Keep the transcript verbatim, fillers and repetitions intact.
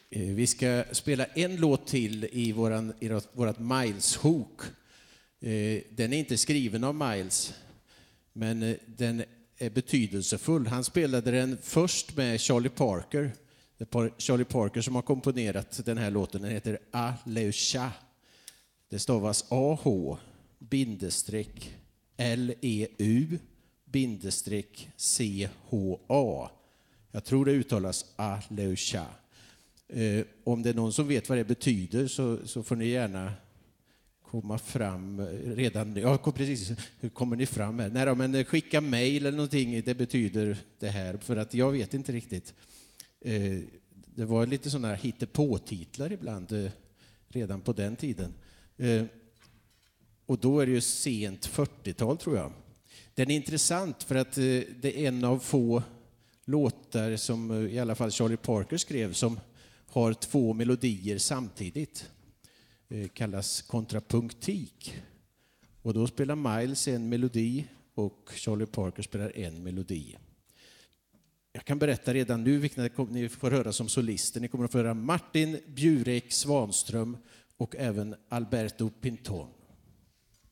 Vi ska spela en låt till i våran, i vårat Miles-sjok. Den är inte skriven av Miles, men den är betydelsefull. Han spelade den först med Charlie Parker. Det är Charlie Parker som har komponerat den här låten. Den heter Aleu-cha. Det stavas A H bindestreck L E U bindestreck C H A. Jag tror det uttalas Aleu-cha. Eh, om det är någon som vet vad det betyder så, så får ni gärna komma fram redan. Ja, precis. Hur kommer ni fram här? Nej, men skicka mejl eller någonting. Det betyder det här. För att jag vet inte riktigt. Eh, det var lite sådana här hittepå-titlar ibland eh, redan på den tiden. Eh, och då är det ju sent fyrtiotal tror jag. Den är intressant för att eh, det är en av få låtar som eh, i alla fall Charlie Parker skrev som har två melodier samtidigt. Eh, kallas kontrapunktik. Och då spelar Miles en melodi och Charlie Parker spelar en melodi. Jag kan berätta redan nu vilka ni får höra som solister. Ni kommer att få höra Martin Bjurek Svanström och även Alberto Pinton.